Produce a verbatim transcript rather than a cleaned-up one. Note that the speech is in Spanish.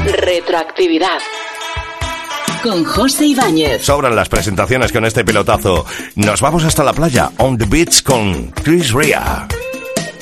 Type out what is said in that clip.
Retroactividad. Con José Ibáñez. Sobran las presentaciones con este pelotazo. Nos vamos hasta la playa. On the Beach con Chris Rea.